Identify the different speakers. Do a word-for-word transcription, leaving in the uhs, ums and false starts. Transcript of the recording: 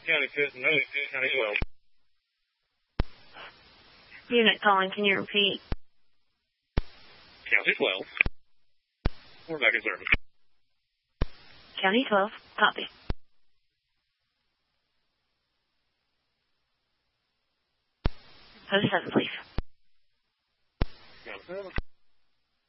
Speaker 1: County fifteen, County twelve.
Speaker 2: Unit calling, can you repeat?
Speaker 1: County twelve. We're back in service.
Speaker 2: County twelve, copy. Post seven, please.
Speaker 1: County seven.